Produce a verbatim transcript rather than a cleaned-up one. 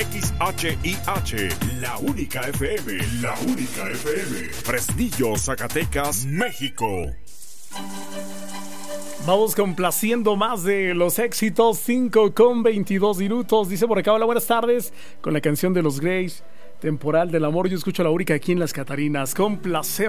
X H I H, la única F M, la única F M. Fresnillo, Zacatecas, México. Vamos complaciendo más de los éxitos, cinco con veintidós minutos. Dice por acá, hola, buenas tardes, con la canción de los Grays, Temporal del Amor. Yo escucho a la única aquí en Las Catarinas. Complacemos